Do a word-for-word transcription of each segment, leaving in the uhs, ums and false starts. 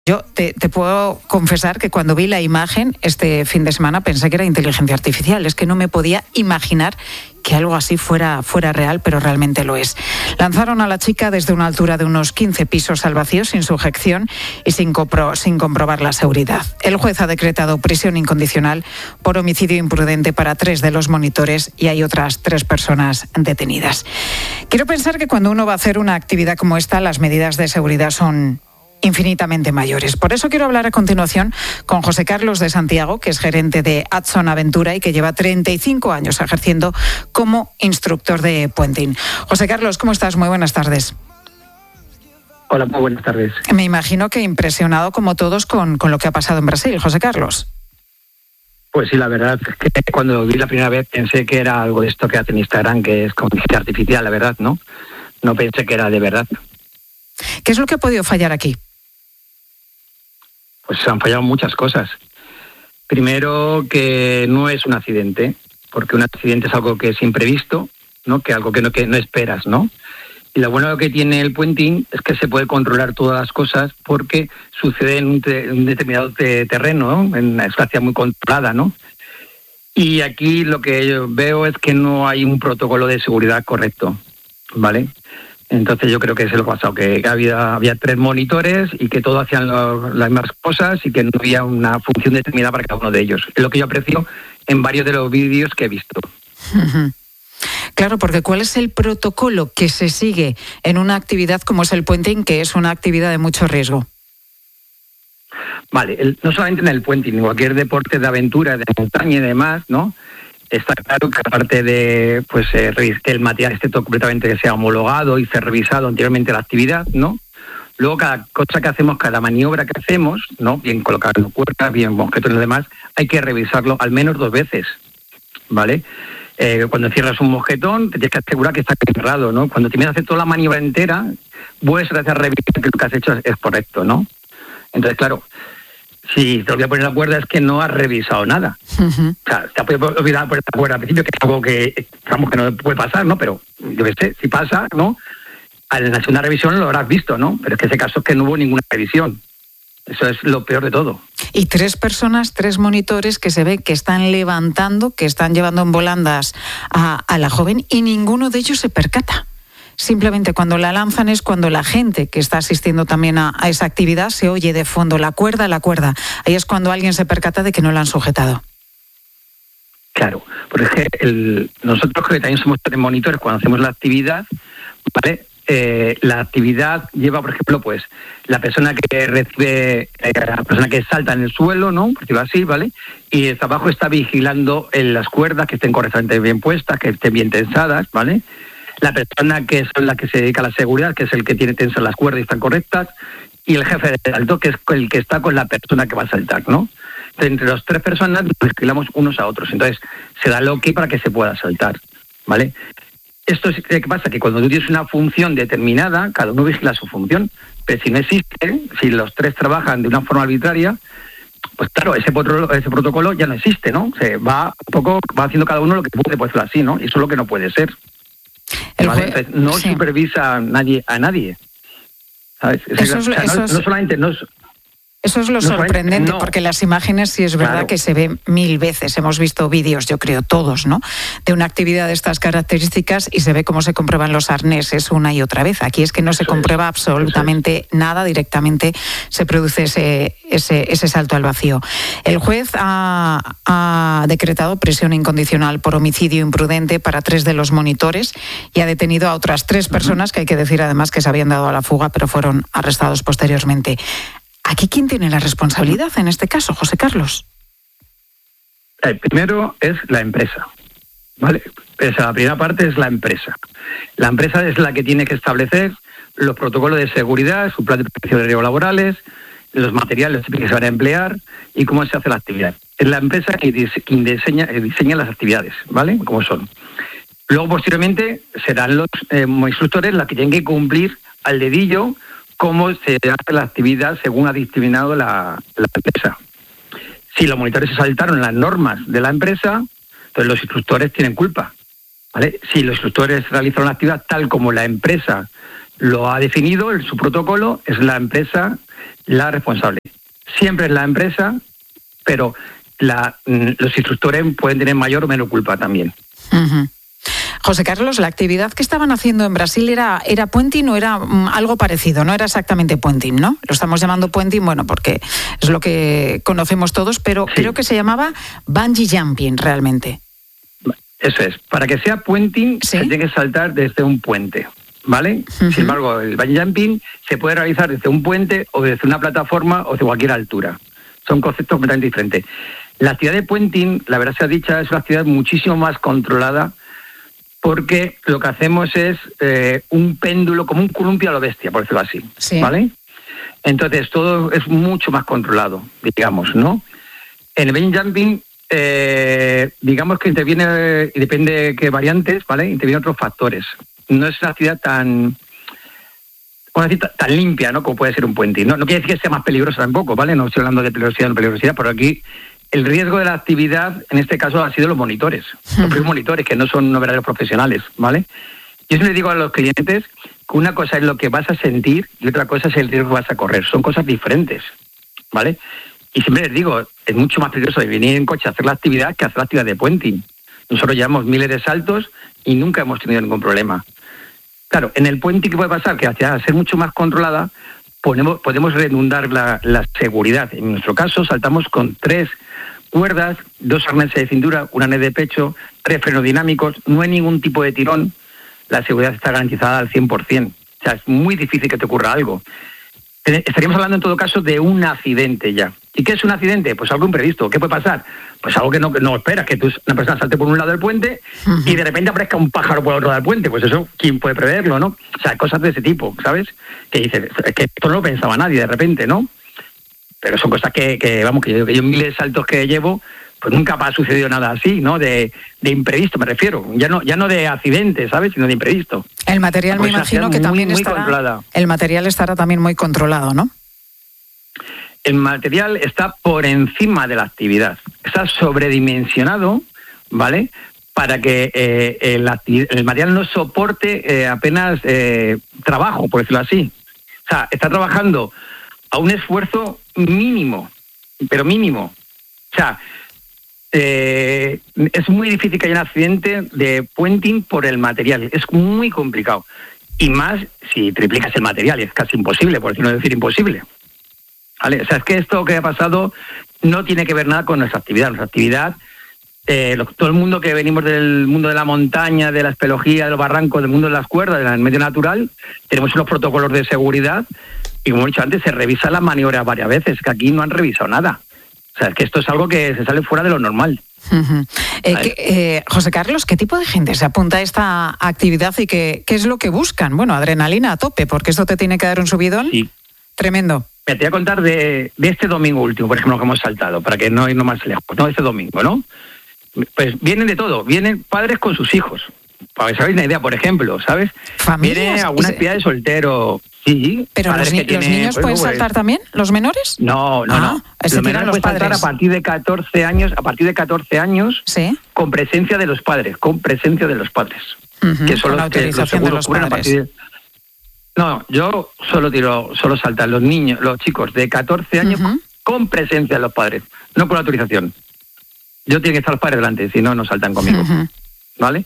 Yo te, te puedo confesar que cuando vi la imagen este fin de semana pensé que era inteligencia artificial. Es que no me podía imaginar que algo así fuera, fuera real, pero realmente lo es. Lanzaron a la chica desde una altura de unos quince pisos al vacío sin sujeción y sin, compro, sin comprobar la seguridad. El juez ha decretado prisión incondicional por homicidio imprudente para tres de los monitores y hay otras tres personas detenidas. Quiero pensar que cuando uno va a hacer una actividad como esta, las medidas de seguridad son infinitamente mayores. Por eso quiero hablar a continuación con José Carlos de Santiago, que es gerente de Adson Aventura y que lleva treinta y cinco años ejerciendo como instructor de puenting. José Carlos, ¿cómo estás? Muy buenas tardes. Hola, muy buenas tardes. Me imagino que impresionado como todos con, con lo que ha pasado en Brasil, José Carlos. Pues sí, la verdad es que cuando lo vi la primera vez pensé que era algo de esto que hace en Instagram, que es inteligencia artificial, la verdad, ¿no? No pensé que era de verdad. ¿Qué es lo que ha podido fallar aquí? Pues se han fallado muchas cosas. Primero, que no es un accidente, porque un accidente es algo que es imprevisto, ¿no? Que algo que no, que no esperas, ¿no? Y lo bueno que tiene el puenting es que se puede controlar todas las cosas porque sucede en un, te, un determinado te, terreno, ¿no? En una espacio muy controlada, ¿no? Y aquí lo que yo veo es que no hay un protocolo de seguridad correcto, ¿vale? Entonces yo creo que es lo que ha pasado, que había, había tres monitores y que todos hacían lo, las mismas cosas y que no había una función determinada para cada uno de ellos. Es lo que yo aprecio en varios de los vídeos que he visto. Uh-huh. Claro, porque ¿cuál es el protocolo que se sigue en una actividad como es el puenting, que es una actividad de mucho riesgo? Vale, el, no solamente en el puenting, en cualquier deporte de aventura, de montaña y demás, ¿no? Está claro que aparte de pues eh, que el material esté todo completamente que sea homologado y ser revisado anteriormente la actividad, ¿no? Luego cada cosa que hacemos, cada maniobra que hacemos, ¿no? Bien colocando cuerdas, bien objetos y lo demás, hay que revisarlo al menos dos veces, ¿vale? Eh, cuando cierras un mosquetón, te tienes que asegurar que está cerrado, ¿no? Cuando terminas de hacer toda la maniobra entera, vuelves a hacer revisar que lo que has hecho es, es correcto, ¿no? Entonces, claro, si te voy a poner la cuerda es que no has revisado nada. Uh-huh. O sea, te puedes olvidar por esta cuerda al principio, que es algo que, digamos, que no puede pasar, ¿no? Pero yo qué sé, si pasa, ¿no? Al hacer una revisión lo habrás visto, ¿no? Pero es que ese caso es que no hubo ninguna revisión. Eso es lo peor de todo. Y tres personas, tres monitores que se ve que están levantando, que están llevando en volandas a, a la joven y ninguno de ellos se percata. Simplemente cuando la lanzan es cuando la gente que está asistiendo también a, a esa actividad se oye de fondo la cuerda, la cuerda. Ahí es cuando alguien se percata de que no la han sujetado. Claro, porque el, nosotros que también somos tres monitores cuando hacemos la actividad, ¿vale? Eh, la actividad lleva, por ejemplo, pues la persona que recibe, eh, la persona que salta en el suelo, ¿no? Por decirlo así, ¿vale? Y desde abajo está vigilando en las cuerdas que estén correctamente bien puestas, que estén bien tensadas, ¿vale? La persona que es la que se dedica a la seguridad, que es el que tiene tensas las cuerdas y están correctas, y el jefe de salto, que es el que está con la persona que va a saltar, ¿no? Entonces, entre las tres personas nos vigilamos unos a otros, entonces se da el ok para que se pueda saltar, ¿vale? Esto es ¿qué pasa? Que cuando tú tienes una función determinada, cada uno vigila su función, pero si no existe, si los tres trabajan de una forma arbitraria, pues claro, ese protocolo, ese protocolo ya no existe, ¿no? Se va un poco, va haciendo cada uno lo que puede, pues así, ¿no? Y eso es lo que no puede ser. ¿Vale? Entonces, no sí. supervisa a nadie, a nadie. ¿Sabes? Eso es, o sea, eso no, es... no solamente no es... Eso es lo no, sorprendente, no. porque las imágenes sí es verdad claro. que se ven mil veces. Hemos visto vídeos, yo creo todos, ¿no?, de una actividad de estas características y se ve cómo se comprueban los arneses una y otra vez. Aquí es que no se eso comprueba es. absolutamente es. nada, directamente se produce ese, ese, ese salto al vacío. El juez ha, ha decretado prisión incondicional por homicidio imprudente para tres de los monitores y ha detenido a otras tres personas, uh-huh. que hay que decir además que se habían dado a la fuga, pero fueron arrestados posteriormente. ¿Aquí quién tiene la responsabilidad en este caso, José Carlos? El primero es la empresa, ¿vale? Esa, la primera parte es la empresa. La empresa es la que tiene que establecer los protocolos de seguridad, su plan de protección de riesgos laborales, los materiales que se van a emplear y cómo se hace la actividad. Es la empresa quien diseña, diseña las actividades, ¿vale? Como son. Luego, posteriormente, serán los eh, instructores los que tienen que cumplir al dedillo cómo se hace la actividad según ha determinado la, la empresa. Si los monitores se saltaron las normas de la empresa, entonces los instructores tienen culpa, ¿vale? Si los instructores realizaron la actividad tal como la empresa lo ha definido, en su protocolo, es la empresa la responsable. Siempre es la empresa, pero la, los instructores pueden tener mayor o menor culpa también. Uh-huh. José Carlos, la actividad que estaban haciendo en Brasil era, era puenting o era um, algo parecido, no era exactamente puenting, ¿no? Lo estamos llamando puenting, bueno, porque es lo que conocemos todos, pero sí. Creo que se llamaba bungee jumping realmente. Eso es, para que sea puenting, ¿sí? Se tiene que saltar desde un puente, ¿vale? Uh-huh. Sin embargo, el bungee jumping se puede realizar desde un puente o desde una plataforma o de cualquier altura. Son conceptos completamente diferentes. La actividad de puenting, la verdad sea dicha, es una actividad muchísimo más controlada, porque lo que hacemos es eh, un péndulo, como un columpio a lo bestia, por decirlo así, sí. ¿Vale? Entonces, todo es mucho más controlado, digamos, ¿no? En el bungee jumping, eh, digamos que interviene, y depende de qué variantes, ¿vale? Intervienen otros factores. No es una actividad tan, ¿cómo decir? tan limpia, ¿no? Como puede ser un puenting. No, no quiere decir que sea más peligrosa tampoco, ¿vale? No estoy hablando de peligrosidad o no peligrosidad, pero aquí el riesgo de la actividad, en este caso, ha sido los monitores. Los propios monitores, que no son no verdaderos profesionales, ¿vale? Yo siempre digo a los clientes que una cosa es lo que vas a sentir y otra cosa es el riesgo que vas a correr. Son cosas diferentes, ¿vale? Y siempre les digo, es mucho más peligroso de venir en coche a hacer la actividad que hacer la actividad de puenting. Nosotros llevamos miles de saltos y nunca hemos tenido ningún problema. Claro, en el puenting, ¿qué puede pasar? Que al ser mucho más controlada, podemos, podemos redundar la, la seguridad. En nuestro caso, saltamos con tres cuerdas, dos arneses de cintura, un arnés de pecho, tres frenos dinámicos, no hay ningún tipo de tirón, la seguridad está garantizada al cien por ciento. O sea, es muy difícil que te ocurra algo. Estaríamos hablando en todo caso de un accidente ya. ¿Y qué es un accidente? Pues algo imprevisto. ¿Qué puede pasar? Pues algo que no, no esperas, que tú, una persona salte por un lado del puente uh-huh. y de repente aparezca un pájaro por el otro lado del puente. Pues eso, ¿quién puede preverlo, no? O sea, cosas de ese tipo, ¿sabes? Que dices, es que esto no lo pensaba nadie de repente, ¿no? Pero son cosas que, que vamos, que yo, que yo en miles de saltos que llevo, pues nunca ha sucedido nada así, ¿no? De, de imprevisto, me refiero. Ya no ya no de accidente, ¿sabes? Sino de imprevisto. El material, pues me imagino que muy, también muy estará... Controlada. El material estará también muy controlado, ¿no? El material está por encima de la actividad. Está sobredimensionado, ¿vale? Para que eh, el, el material no soporte eh, apenas eh, trabajo, por decirlo así. O sea, está trabajando a un esfuerzo mínimo, pero mínimo. O sea, eh, es muy difícil que haya un accidente de puenting por el material. Es muy complicado. Y más si triplicas el material, y es casi imposible, por no decir imposible. ¿Vale? O sea, es que esto que ha pasado no tiene que ver nada con nuestra actividad. Nuestra actividad, eh, lo, todo el mundo que venimos del mundo de la montaña, de la espeleología, de los barrancos, del mundo de las cuerdas, del medio natural, tenemos unos protocolos de seguridad. Y como he dicho antes, se revisan las maniobras varias veces, que aquí no han revisado nada. O sea, es que esto es algo que se sale fuera de lo normal. Uh-huh. Eh, que, eh, José Carlos, ¿qué tipo de gente se apunta a esta actividad y qué, qué es lo que buscan? Bueno, adrenalina a tope, porque esto te tiene que dar un subidón sí. Tremendo. Me te voy a contar de, de este domingo último, por ejemplo, que hemos saltado, para que no irnos más lejos. No, este domingo, ¿no? Pues vienen de todo. Vienen padres con sus hijos. Para que sabéis una idea, por ejemplo, ¿sabes? ¿Familias? Viene alguna actividad de soltero. Sí. ¿Pero los, ni- tienen, los niños pues, pueden pues, saltar también? ¿Los menores? No, no, ah, no. Los menores pueden saltar a partir de catorce años, a partir de catorce años, ¿sí? Con presencia de los padres, con presencia de los padres. Uh-huh, que son con los que los seguros ocurren a partir de... No, yo solo tiro, solo saltan los niños, los chicos de catorce años uh-huh. con presencia de los padres, no con autorización. Yo tienen que estar los padres delante, si no, no saltan conmigo. Uh-huh. ¿Vale?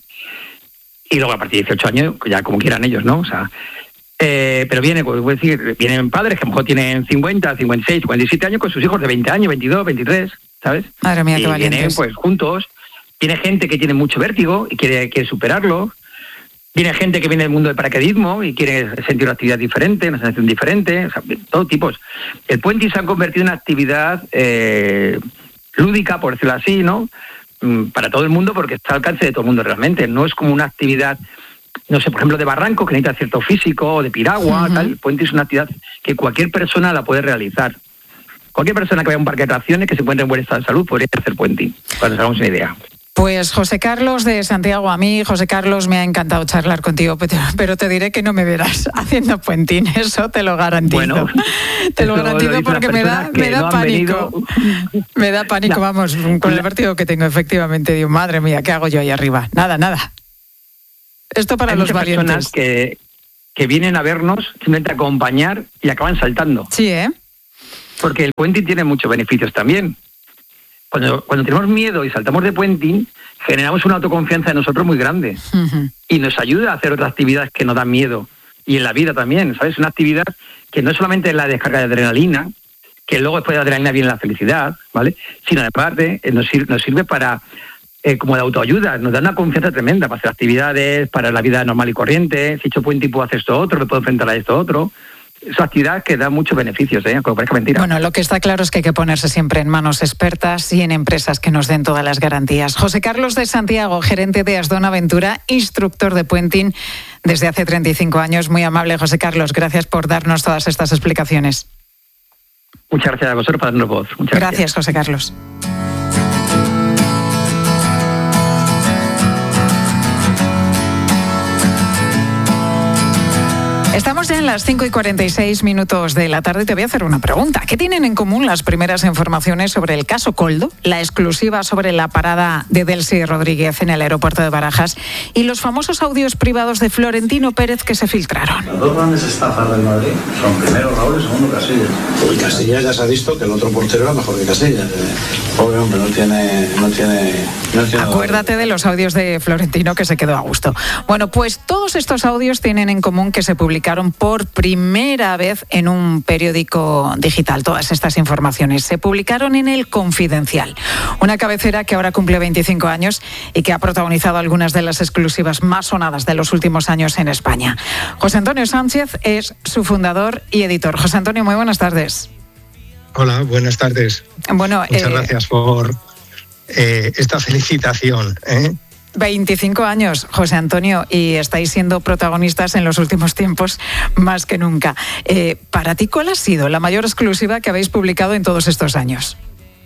Y luego a partir de dieciocho años, ya como quieran ellos, ¿no? O sea, eh, pero viene, pues, voy a decir, vienen padres que a lo mejor tienen cincuenta, cincuenta y seis, cincuenta y siete años con sus hijos de veinte años, veintidós, veintitrés, ¿sabes? Madre mía, y qué valientes. Vienen pues juntos. Viene gente que tiene mucho vértigo y quiere, quiere superarlo. Viene gente que viene del mundo del paracaidismo y quiere sentir una actividad diferente, una sensación diferente, o sea, de todo tipos. El puenting se ha convertido en una actividad eh, lúdica, por decirlo así, ¿no? Para todo el mundo, porque está al alcance de todo el mundo realmente. No es como una actividad, no sé, por ejemplo, de barranco, que necesita cierto físico, o de piragua, uh-huh. tal. El puenting es una actividad que cualquier persona la puede realizar. Cualquier persona que vaya a un parque de atracciones, que se encuentre en buen estado de salud, podría hacer puenting, para que nos hagamos una idea. Pues José Carlos de Santiago, a mí, José Carlos, me ha encantado charlar contigo, pero te diré que no me verás haciendo puenting, eso te lo garantizo. Bueno, te lo garantizo lo porque me da, me da no pánico. Me da pánico, no, vamos, con el vértigo que tengo, efectivamente. Digo, madre mía, ¿qué hago yo ahí arriba? Nada, nada. Esto para Hay los muchas valientes. Personas que, que vienen a vernos simplemente a acompañar y acaban saltando. Sí, ¿eh? Porque el puenting tiene muchos beneficios también. Cuando, cuando tenemos miedo y saltamos de puenting, generamos una autoconfianza en nosotros muy grande. Uh-huh. Y nos ayuda a hacer otras actividades que nos dan miedo. Y en la vida también, ¿sabes? Una actividad que no es solamente la descarga de adrenalina, que luego después de la adrenalina viene la felicidad, ¿vale? Sino aparte nos sirve, nos sirve para, eh, como de autoayuda, nos da una confianza tremenda para hacer actividades, para la vida normal y corriente. Si he hecho puente y puedo hacer esto otro, me puedo enfrentar a esto otro. Es una actividad que da muchos beneficios, ¿eh? Aunque parezca mentira. Bueno, lo que está claro es que hay que ponerse siempre en manos expertas y en empresas que nos den todas las garantías. José Carlos de Santiago, gerente de Asdon Aventura, instructor de puenting desde hace treinta y cinco años. Muy amable, José Carlos. Gracias por darnos todas estas explicaciones. Muchas gracias a vosotros por darnos voz. Muchas gracias, gracias, José Carlos. Estamos ya en las cinco y cuarenta y seis minutos de la tarde y te voy a hacer una pregunta. ¿Qué tienen en común las primeras informaciones sobre el caso Koldo, la exclusiva sobre la parada de Delcy Rodríguez en el aeropuerto de Barajas y los famosos audios privados de Florentino Pérez que se filtraron? Las dos grandes estafas del Madrid son primero Raúl y segundo Casillas. Y Casillas ya se ha visto que el otro portero era mejor que Casillas. Pobre hombre, no tiene... No tiene, no tiene Acuérdate nada de los audios de Florentino que se quedó a gusto. Bueno, pues todos estos audios tienen en común que se publicaron por primera vez en un periódico digital. Todas estas informaciones se publicaron en El Confidencial, una cabecera que ahora cumple veinticinco años y que ha protagonizado algunas de las exclusivas más sonadas de los últimos años en España. José Antonio Sánchez es su fundador y editor. José Antonio, muy buenas tardes. Hola, buenas tardes. Bueno, Muchas eh, gracias por eh, esta felicitación, ¿eh? veinticinco años, José Antonio, y estáis siendo protagonistas en los últimos tiempos más que nunca. Eh, para ti, ¿cuál ha sido la mayor exclusiva que habéis publicado en todos estos años?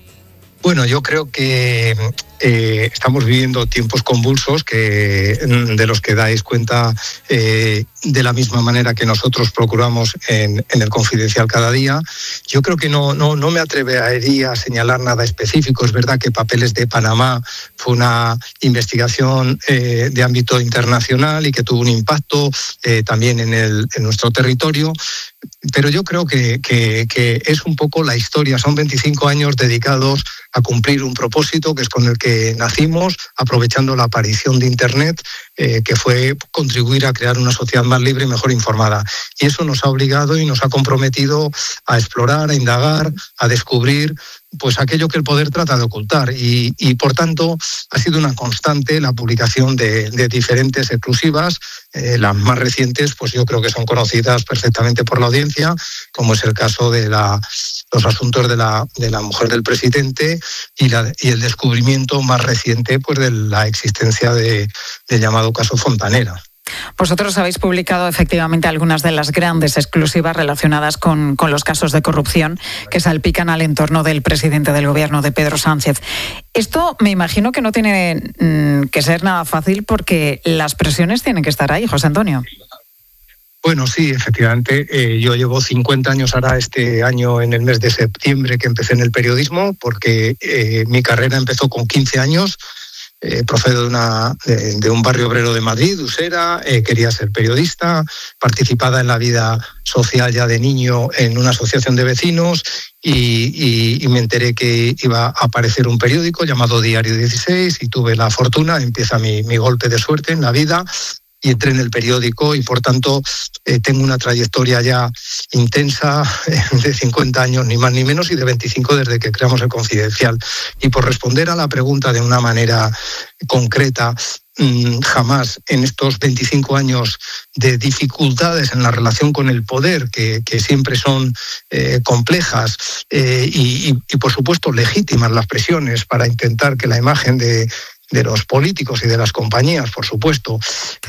Bueno, yo creo que eh, estamos viviendo tiempos convulsos que, de los que dais cuenta eh, de la misma manera que nosotros procuramos en, en El Confidencial cada día. Yo creo que no, no, no me atrevería a señalar nada específico. Es verdad que Papeles de Panamá fue una investigación eh, de ámbito internacional y que tuvo un impacto eh, también en, el, en nuestro territorio. Pero yo creo que, que, que es un poco la historia. Son veinticinco años dedicados a cumplir un propósito que es con el que nacimos, aprovechando la aparición de Internet, eh, que fue contribuir a crear una sociedad más libre y mejor informada. Y eso nos ha obligado y nos ha comprometido a explorar, a indagar, a descubrir pues aquello que el poder trata de ocultar. Y, y por tanto, ha sido una constante la publicación de, de diferentes exclusivas. Eh, las más recientes, pues yo creo que son conocidas perfectamente por la audiencia, como es el caso de la, los asuntos de la, de la mujer del presidente y, la, y el descubrimiento más reciente pues de la existencia de, del llamado caso Fontanera. Vosotros habéis publicado efectivamente algunas de las grandes exclusivas relacionadas con, con los casos de corrupción que salpican al entorno del presidente del gobierno, de Pedro Sánchez. Esto me imagino que no tiene mmm, que ser nada fácil porque las presiones tienen que estar ahí, José Antonio. Bueno, sí, efectivamente. Eh, yo llevo cincuenta años ahora este año en el mes de septiembre que empecé en el periodismo, porque eh, mi carrera empezó con quince años. Eh, procedo de, una, de, de un barrio obrero de Madrid, Usera, eh, quería ser periodista, participada en la vida social ya de niño en una asociación de vecinos y, y, y me enteré que iba a aparecer un periódico llamado Diario dieciséis y tuve la fortuna, empieza mi, mi golpe de suerte en la vida. Y entré en el periódico y, por tanto, eh, tengo una trayectoria ya intensa eh, de cincuenta años, ni más ni menos, y de veinticinco desde que creamos El Confidencial. Y por responder a la pregunta de una manera concreta, mmm, jamás en estos veinticinco años de dificultades en la relación con el poder, que, que siempre son eh, complejas eh, y, y, y, por supuesto, legítimas las presiones para intentar que la imagen de de los políticos y de las compañías, por supuesto,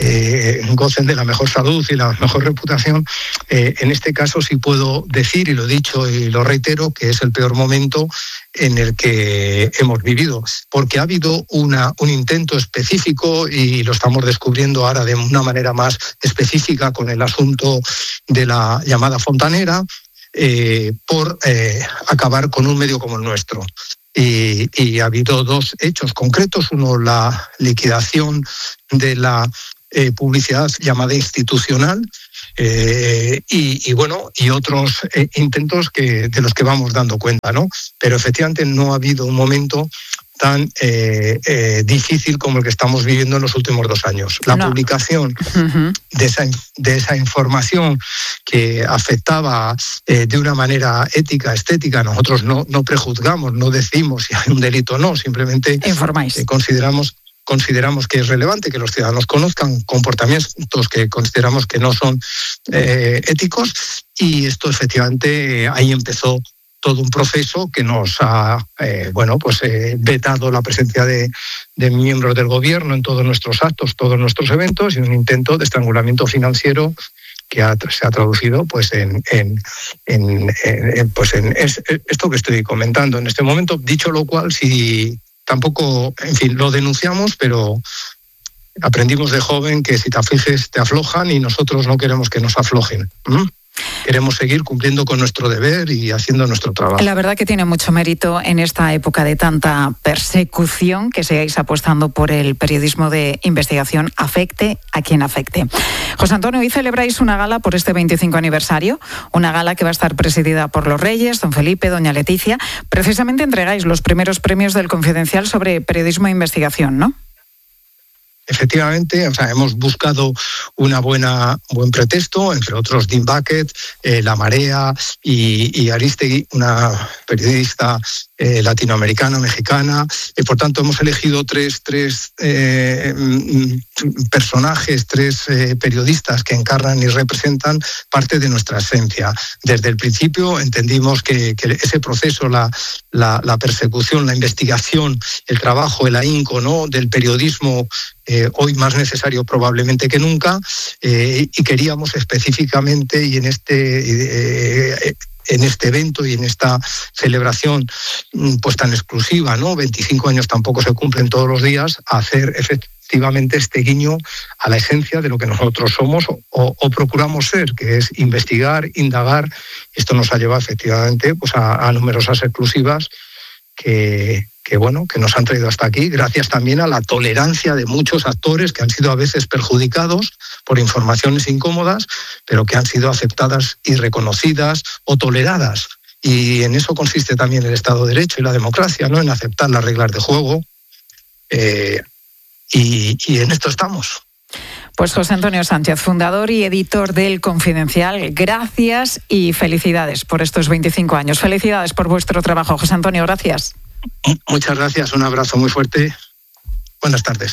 eh, gocen de la mejor salud y la mejor reputación. Eh, en este caso sí puedo decir, y lo he dicho y lo reitero, que es el peor momento en el que hemos vivido, porque ha habido una, un intento específico, y lo estamos descubriendo ahora de una manera más específica con el asunto de la llamada Fontanera, eh, por eh, acabar con un medio como el nuestro. Y, y ha habido dos hechos concretos. Uno, la liquidación de la eh, publicidad llamada institucional, Eh, y, y bueno, y otros eh, intentos que, de los que vamos dando cuenta, ¿no? Pero efectivamente no ha habido un momento tan eh, eh, difícil como el que estamos viviendo en los últimos dos años. La no. publicación uh-huh. de, esa, de esa información que afectaba eh, de una manera ética, estética, nosotros no, no prejuzgamos, no decimos si hay un delito o no, simplemente eh, consideramos consideramos que es relevante que los ciudadanos conozcan comportamientos que consideramos que no son eh, éticos, y esto efectivamente eh, ahí empezó todo un proceso que nos ha eh, bueno, pues, eh, vetado la presencia de, de miembros del gobierno en todos nuestros actos, todos nuestros eventos, y un intento de estrangulamiento financiero que ha, se ha traducido pues, en, en, en, en, pues, en es, esto que estoy comentando en este momento. Dicho lo cual, si tampoco, en fin, lo denunciamos, pero aprendimos de joven que si te afliges te aflojan, y nosotros no queremos que nos aflojen. ¿Mm? Queremos seguir cumpliendo con nuestro deber y haciendo nuestro trabajo. La verdad que tiene mucho mérito en esta época de tanta persecución que sigáis apostando por el periodismo de investigación, afecte a quien afecte. José Antonio, hoy celebráis una gala por este veinticinco aniversario, una gala que va a estar presidida por los Reyes, don Felipe, doña Leticia. Precisamente entregáis los primeros premios del Confidencial sobre periodismo de investigación, ¿no? Efectivamente, o sea, hemos buscado una buena buen pretexto, entre otros Dean Bucket, eh, La Marea y, y Aristegui, una periodista eh, latinoamericana, mexicana. Y por tanto hemos elegido tres, tres eh, personajes, tres eh, periodistas que encarnan y representan parte de nuestra esencia. Desde el principio entendimos que, que ese proceso, la, la, la persecución, la investigación, el trabajo, el ahínco, ¿no?, del periodismo, Eh, hoy más necesario probablemente que nunca, eh, y queríamos específicamente y en este eh, en este evento y en esta celebración pues tan exclusiva, ¿no?, veinticinco años tampoco se cumplen todos los días, hacer efectivamente este guiño a la esencia de lo que nosotros somos o, o procuramos ser, que es investigar, indagar. Esto nos ha llevado efectivamente pues a, a numerosas exclusivas que que bueno, que nos han traído hasta aquí, gracias también a la tolerancia de muchos actores que han sido a veces perjudicados por informaciones incómodas, pero que han sido aceptadas y reconocidas o toleradas. Y en eso consiste también el Estado de Derecho y la democracia, ¿no?, en aceptar las reglas de juego. Eh, y, y en esto estamos. Pues José Antonio Sánchez, fundador y editor del Confidencial, gracias y felicidades por estos veinticinco años. Felicidades por vuestro trabajo, José Antonio, gracias. Muchas gracias, un abrazo muy fuerte. Buenas tardes.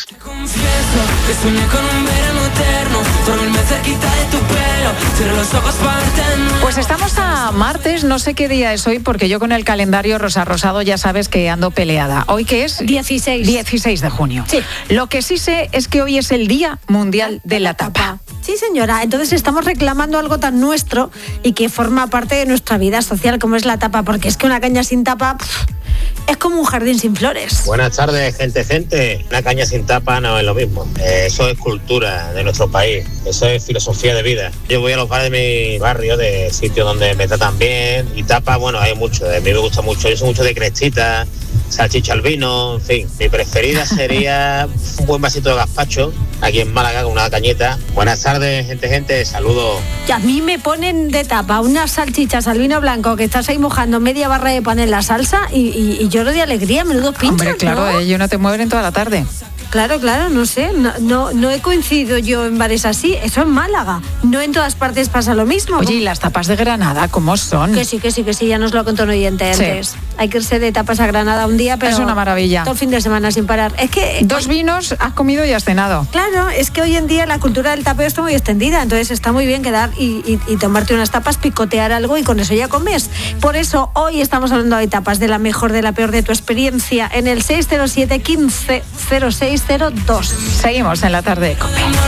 Pues estamos a martes, no sé qué día es hoy, porque yo con el calendario rosa rosado ya sabes que ando peleada. ¿Hoy qué es? dieciséis. dieciséis de junio. Sí. Lo que sí sé es que hoy es el Día Mundial de la Tapa. Sí, señora. Entonces estamos reclamando algo tan nuestro y que forma parte de nuestra vida social, como es la tapa, porque es que una caña sin tapa pff, es como un jardín sin flores. Buenas tardes, gente, gente. Una caña sin tapa no es lo mismo. Eso es cultura de nuestro país. Eso es filosofía de vida. Yo voy a los bares de mi barrio, de sitios donde me tratan bien, y tapa, bueno, hay mucho. A mí me gusta mucho. Yo soy mucho de crestita, salchicha al vino, en fin. Mi preferida sería un buen vasito de gazpacho, aquí en Málaga, con una cañeta. Buenas tardes, gente, gente. Saludos. Y a mí me ponen de tapa unas salchichas al vino blanco, que estás ahí mojando media barra de pan en la salsa, y, y, y lloro de alegría, menudo pinchos. Hombre, claro, ¿no? Ellos no te mueven en toda la tarde. Claro, claro, no sé, no, no, no he coincidido yo en bares así, eso en Málaga, no en todas partes pasa lo mismo. Oye, ¿y las tapas de Granada cómo son? Que sí, que sí, que sí, ya nos lo contó un oyente antes. Sí. Hay que irse de tapas a Granada un día, pero es una maravilla. Todo el fin de semana sin parar. Es que dos vinos, has comido y has cenado. Claro, es que hoy en día la cultura del tapeo está muy extendida, entonces está muy bien quedar y, y, y tomarte unas tapas, picotear algo y con eso ya comes. Por eso hoy estamos hablando de tapas, de la mejor, de la peor, de tu experiencia, en el seis cero siete, quince, cero seis cero dos. Seguimos en la tarde de COPE.